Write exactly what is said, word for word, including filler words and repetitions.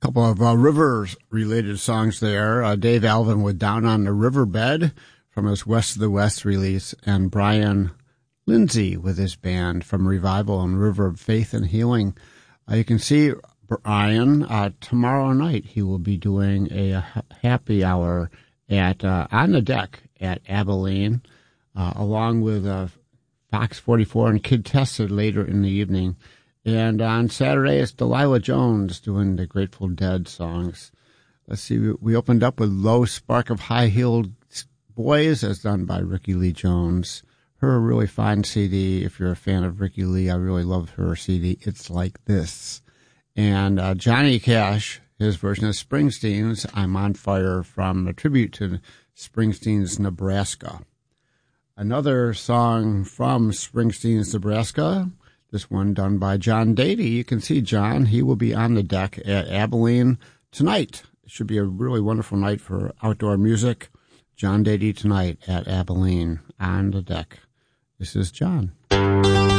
Couple of uh, Rivers-related songs there. Uh, Dave Alvin with Down on the Riverbed from his West of the West release, and Brian Lindsay with his band from Revival and River of Faith and Healing. Uh, you can see Brian uh, tomorrow night. He will be doing a, a happy hour at uh, on the deck at Abilene, uh, along with uh, Fox forty-four and Kid Tested later in the evening. And on Saturday, it's Delilah Jones doing the Grateful Dead songs. Let's see, we opened up with Low Spark of High-Heeled Boys, as done by Ricky Lee Jones. Her really fine C D. If you're a fan of Ricky Lee, I really love her C D. It's Like This. And uh, Johnny Cash, his version of Springsteen's I'm on Fire, from a tribute to Springsteen's Nebraska. Another song from Springsteen's Nebraska, this one done by John Dady. You can see John. He will be on the deck at Abilene tonight. It should be a really wonderful night for outdoor music. John Dady tonight at Abilene on the deck. This is John.